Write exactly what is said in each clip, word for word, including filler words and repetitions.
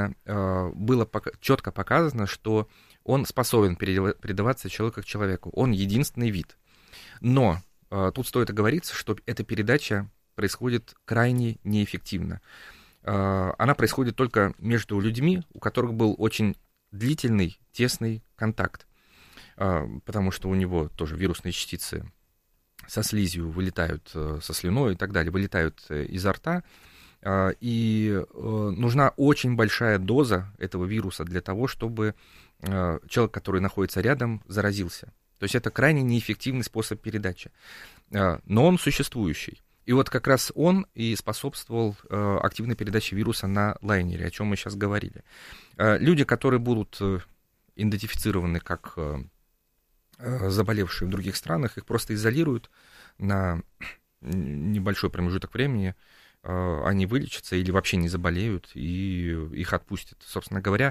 когда было четко показано, что он способен передаваться человеку к человеку. Он единственный вид. Но тут стоит оговориться, что эта передача происходит крайне неэффективно. Она происходит только между людьми, у которых был очень длительный, тесный контакт, потому что у него тоже вирусные частицы со слизью вылетают, со слюной и так далее, вылетают изо рта, и нужна очень большая доза этого вируса для того, чтобы человек, который находится рядом, заразился. То есть это крайне неэффективный способ передачи, но он существующий. И вот как раз он и способствовал э, активной передаче вируса на лайнере, о чем мы сейчас говорили. Э, люди, которые будут э, идентифицированы как э, заболевшие в других странах, их просто изолируют на небольшой промежуток времени, э, они вылечатся или вообще не заболеют, и их отпустят. Собственно говоря,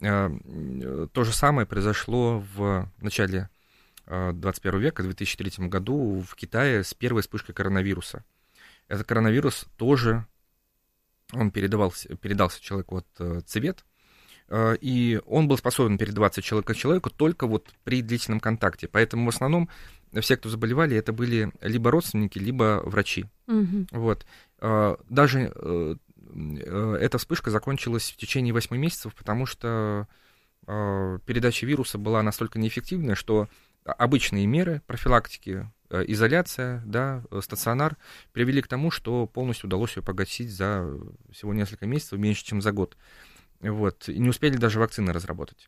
э, то же самое произошло в начале двадцать первого века, в две тысячи третьем году в Китае с первой вспышкой коронавируса. Этот коронавирус тоже, он передавался, передался человеку от э, цивет, э, и он был способен передаваться человека к человеку только вот при длительном контакте. Поэтому в основном все, кто заболевали, это были либо родственники, либо врачи. Mm-hmm. Вот. Э, даже э, э, эта вспышка закончилась в течение восьми месяцев, потому что э, передача вируса была настолько неэффективной, что обычные меры профилактики, изоляция, да, стационар привели к тому, что полностью удалось ее погасить за всего несколько месяцев, меньше, чем за год. Вот. И не успели даже вакцины разработать.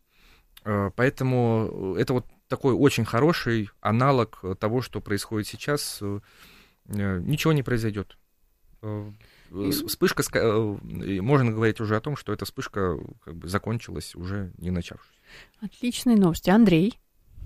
Поэтому это вот такой очень хороший аналог того, что происходит сейчас. Ничего не произойдет. Вспышка, можно говорить уже о том, что эта вспышка как бы закончилась, уже не начавшись. Отличные новости. Андрей?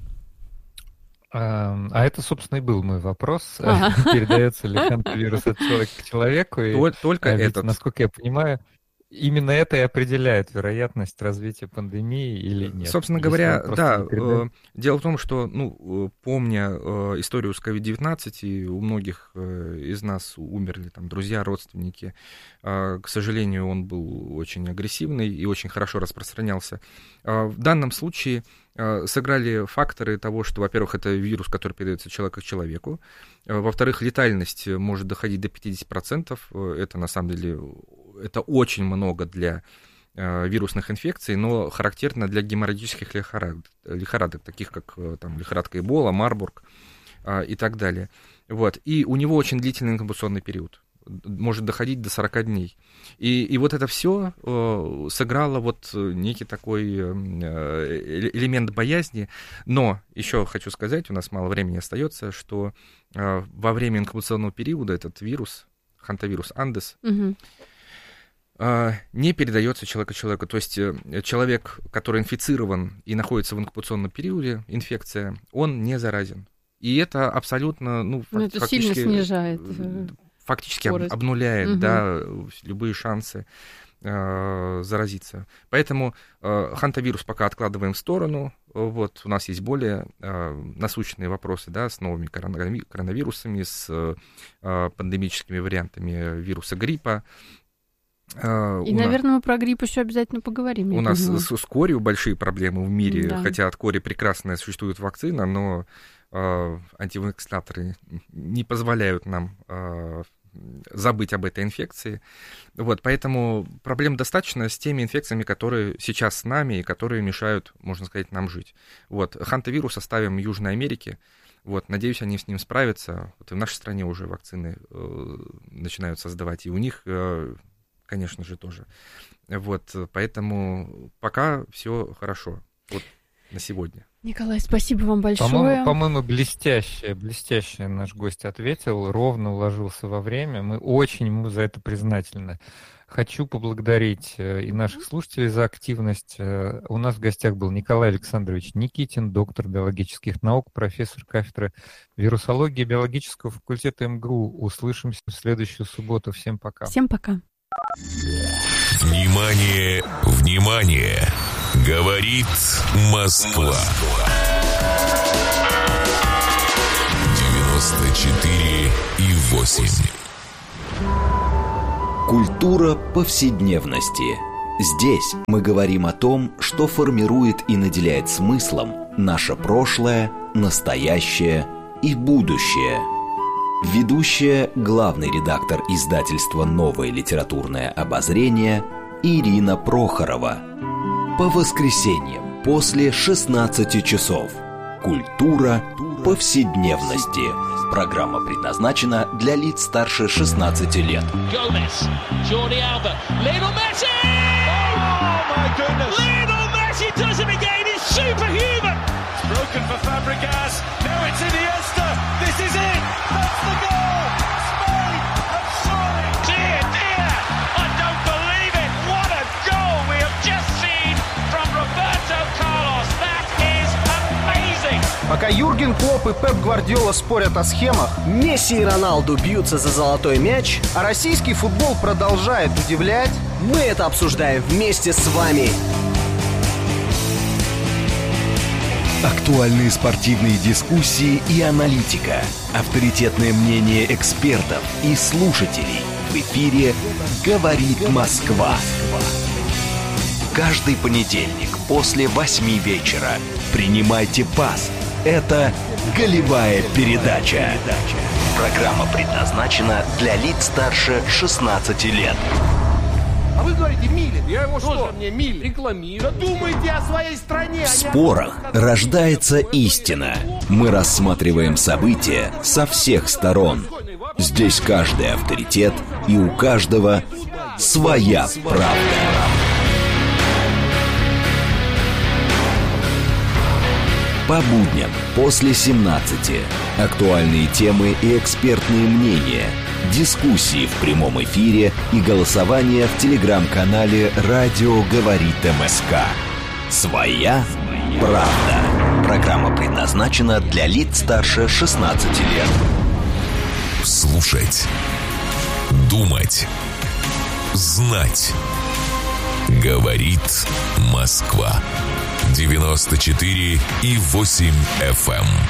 А, а это, собственно, и был мой вопрос. Ага. Передается ли хантавирус от человека к человеку? И, Только ведь, этот. Насколько я понимаю, именно это и определяет вероятность развития пандемии или нет. Собственно говоря, да. Дело в том, что, ну, помня историю с ковид девятнадцать, и у многих из нас умерли там друзья, родственники, к сожалению, он был очень агрессивный и очень хорошо распространялся. В данном случае сыграли факторы того, что, во-первых, это вирус, который передается человека к человеку, во-вторых, летальность может доходить до пятьдесят процентов, это на самом деле это очень много для вирусных инфекций, но характерно для геморрагических лихорадок, лихорадок таких как там, лихорадка Эбола, Марбург и так далее. Вот. И у него очень длительный инкубационный период, может доходить до сорок дней. И, и вот это все э, сыграло вот некий такой э, элемент боязни. Но еще хочу сказать, у нас мало времени остается, что э, во время инкубационного периода этот вирус, хантавирус Андес, угу. э, не передается человека человеку. То есть э, человек, который инфицирован и находится в инкубационном периоде, инфекция, он не заразен. И это абсолютно, ну, Но это фактически... сильно снижает... фактически скорость. обнуляет, угу. да, любые шансы э, заразиться. Поэтому э, хантавирус пока откладываем в сторону. Вот, у нас есть более э, насущные вопросы, да, с новыми коронавирусами, с э, пандемическими вариантами вируса гриппа. Э, И, наверное, нас... мы про грипп еще обязательно поговорим. У нас с, с корью большие проблемы в мире, да. хотя от кори прекрасная существует вакцина, но э, антивакцинаторы не позволяют нам э, забыть об этой инфекции. Вот, поэтому проблем достаточно с теми инфекциями, которые сейчас с нами и которые мешают, можно сказать, нам жить. Вот, хантавирус оставим в Южной Америке. Вот, надеюсь, они с ним справятся. Вот и в нашей стране уже вакцины э, начинают создавать, и у них, э, конечно же, тоже. Вот, поэтому пока все хорошо. Вот на сегодня. Николай, спасибо вам большое. По-моему, по-моему, блестяще, блестяще наш гость ответил, ровно уложился во время. Мы очень ему за это признательны. Хочу поблагодарить и наших слушателей за активность. У нас в гостях был Николай Александрович Никитин, доктор биологических наук, профессор кафедры вирусологии биологического факультета эм гэ у. Услышимся в следующую субботу. Всем пока. Всем пока. Внимание, внимание! Говорит Москва. девяносто четыре и восемь. Культура повседневности. Здесь мы говорим о том, что формирует и наделяет смыслом наше прошлое, настоящее и будущее. Ведущая, главный редактор издательства «Новое литературное обозрение» Ирина Прохорова. По воскресеньям после шестнадцати часов. Культура повседневности. Программа предназначена для лиц старше шестнадцати лет. Gomez, Jordi Alba, Lionel Messi! Oh my goodness! Lionel Messi does it again. He's superhuman. It's broken for Fabregas. Now it's Iniesta. This is it. That's the goal. Spain have scored. Dear, dear, I don't believe it. What a goal we have just seen from Roberto Carlos. That is amazing. Пока Юрген Клопп и Пеп Гвардиола спорят о схемах, Месси и Роналду бьются за золотой мяч, а российский футбол продолжает удивлять, мы это обсуждаем вместе с вами. Актуальные спортивные дискуссии и аналитика. Авторитетное мнение экспертов и слушателей. В эфире «Говорит Москва». Каждый понедельник после восьми вечера принимайте пас. Это «Голевая передача». Программа предназначена для лиц старше шестнадцати лет. А вы говорите Милин, я его что? Мне Милин рекламирую. Да думайте о своей стране. В спорах рождается истина. Мы рассматриваем события со всех сторон. Здесь каждый авторитет, и у каждого своя правда. По будням после семнадцати. Актуальные темы и экспертные мнения. Дискуссии в прямом эфире и голосование в телеграм-канале «Радио говорит МСК». Своя правда. Программа предназначена для лиц старше шестнадцати лет. Слушать. Думать. Знать. Говорит Москва. девяносто четыре и восемь эф эм.